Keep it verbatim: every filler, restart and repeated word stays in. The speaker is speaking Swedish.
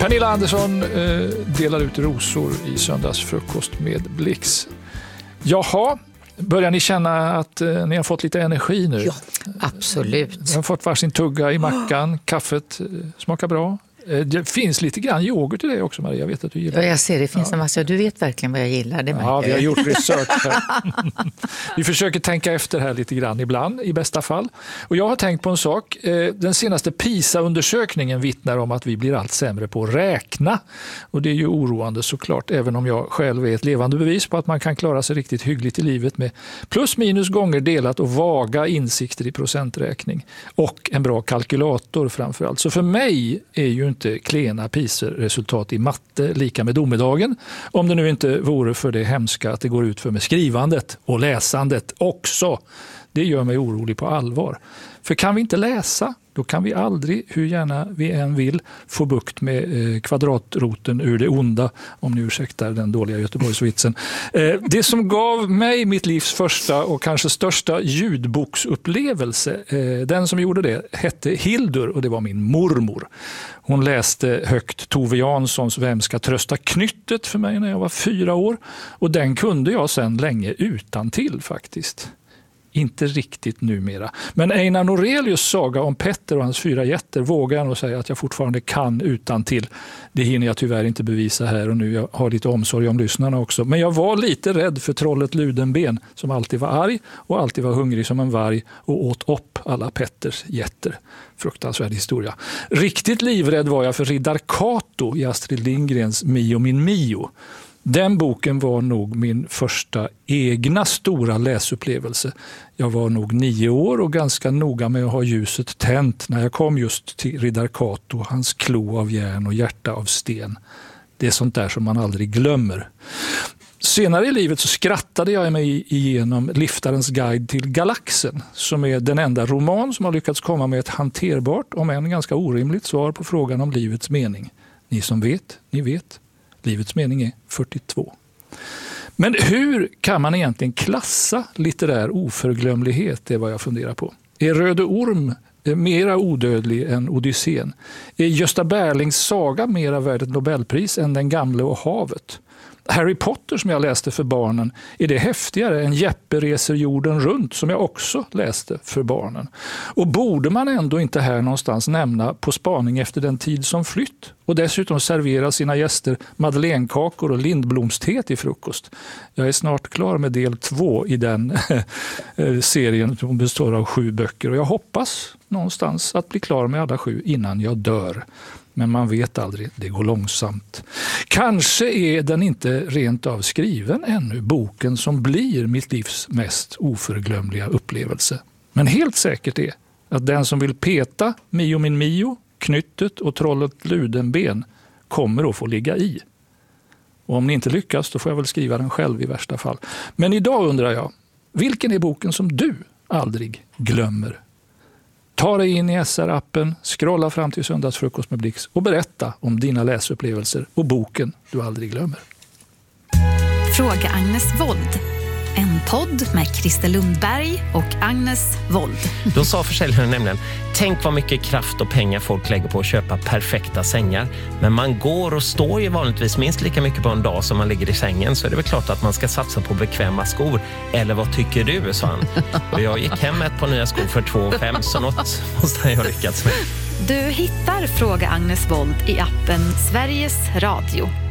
Pernilla Andersson eh, delar ut rosor i söndagsfrukost med Blix. Jaha, börjar ni känna att eh, ni har fått lite energi nu? Ja, absolut. Ni har fått varsin tugga i mackan, kaffet eh, smakar bra. Det finns lite grann yoghurt i det också, Maria. Jag vet att du gillar. Ja, jag ser det finns ja. en massa. Du vet verkligen vad jag gillar. Det ja, vi har gjort research här. Vi försöker tänka efter här lite grann ibland, i bästa fall. Och jag har tänkt på en sak. Den senaste PISA-undersökningen vittnar om att vi blir allt sämre på att räkna. Och det är ju oroande såklart, även om jag själv är ett levande bevis på att man kan klara sig riktigt hyggligt i livet med plus minus gånger delat och vaga insikter i procenträkning. Och en bra kalkylator framförallt. Så för mig är ju inte klena PISA-resultat i matte lika med domedagen, om det nu inte vore för det hemska att det går ut för med skrivandet och läsandet också. Det gör mig orolig på allvar. För kan vi inte läsa, då kan vi aldrig, hur gärna vi än vill, få bukt med eh, kvadratroten ur det onda, om ni ursäktar den dåliga Göteborgsvitsen. Eh, det som gav mig mitt livs första och kanske största ljudboksupplevelse, eh, den som gjorde det hette Hildur och det var min mormor. Hon läste högt Tove Janssons Vem ska trösta knyttet för mig när jag var fyra år och den kunde jag sedan länge utan till faktiskt. Inte riktigt numera. Men Einar Norelius saga om Petter och hans fyra jätter vågar jag nog säga att jag fortfarande kan utan till. Det hinner jag tyvärr inte bevisa här och nu. Jag har lite omsorg om lyssnarna också. Men jag var lite rädd för trollet Ludenben som alltid var arg och alltid var hungrig som en varg och åt upp alla Petters jätter. Fruktansvärd historia. Riktigt livrädd var jag för Riddar Kato i Astrid Lindgrens Mio min Mio. Den boken var nog min första egna stora läsupplevelse. Jag var nog nio år och ganska noga med att ha ljuset tänt när jag kom just till Riddar Kato, hans klo av järn och hjärta av sten. Det är sånt där som man aldrig glömmer. Senare i livet så skrattade jag mig igenom Liftarens guide till galaxen som är den enda roman som har lyckats komma med ett hanterbart, om än ganska orimligt svar på frågan om livets mening. Ni som vet, ni vet. Livets mening är fyrtiotvå. Men hur kan man egentligen klassa litterär oförglömlighet? Det är vad jag funderar på. Är Röde Orm mera odödlig än Odysseen? Är Gösta Berlings saga mera värd ett Nobelpris än Den gamle och havet? Harry Potter som jag läste för barnen, är det häftigare än Jeppe reser jorden runt som jag också läste för barnen? Och borde man ändå inte här någonstans nämna På spaning efter den tid som flytt och dessutom servera sina gäster madeleinekakor och lindblomste till frukost? Jag är snart klar med del två i den serien som består av sju böcker och jag hoppas någonstans att bli klar med alla sju innan jag dör. Men man vet aldrig, det går långsamt. Kanske är den inte rent av skriven ännu, boken som blir mitt livs mest oförglömliga upplevelse. Men helt säkert är att den som vill peta Mio min Mio, Knyttet och Trollet Ludenben kommer att få ligga i. Och om ni inte lyckas då får jag väl skriva den själv i värsta fall. Men idag undrar jag, vilken är boken som du aldrig glömmer? Ta dig in i S R-appen, scrolla fram till söndagsfrukost med Blix och berätta om dina läsupplevelser och boken du aldrig glömmer. Fråga Agnes Wold. En podd med Christer Lundberg och Agnes Wold. Då sa försäljaren nämligen, tänk vad mycket kraft och pengar folk lägger på att köpa perfekta sängar. Men man går och står ju vanligtvis minst lika mycket på en dag som man ligger i sängen. Så är det väl klart att man ska satsa på bekväma skor. Eller vad tycker du, sa han. Och jag gick hem med ett par nya skor för två fem så något måste jag ha lyckats med. Du hittar Fråga Agnes Wold i appen Sveriges Radio.